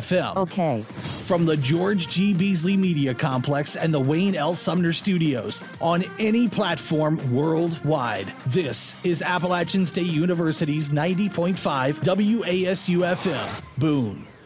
FM. Okay. From the George G. Beasley Media Complex and the Wayne L. Sumner Studios on any platform worldwide. This is Appalachian State University's 90.5 WASU FM. Boone.